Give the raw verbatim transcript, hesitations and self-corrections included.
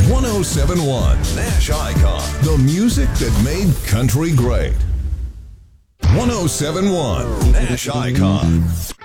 one oh seven point one Nash Icon, the music that made country great. one oh seven point one Nash Icon.